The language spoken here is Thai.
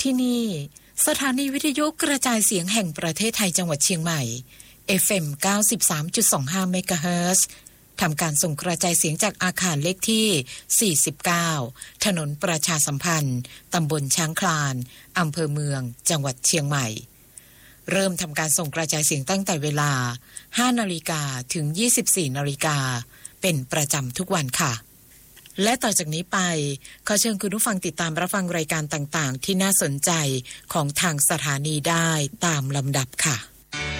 ที่นี่สถานีวิทยุกระจายเสียงแห่งประเทศไทยจังหวัดเชียงใหม่ FM 93.25 เมกะเฮิรตซ์ทำการส่งกระจายเสียงจากอาคารเลขที่49ถนนประชาสัมพันธ์ตำบลช้างคลานอำเภอเมืองจังหวัดเชียงใหม่เริ่มทำการส่งกระจายเสียงตั้งแต่เวลา 5 นาฬิกาถึง 24 นาฬิกาเป็นประจำทุกวันค่ะและต่อจากนี้ไปขอเชิญคุณผู้ฟังติดตามรับฟังรายการต่างๆที่น่าสนใจของทางสถานีได้ตามลำดับค่ะ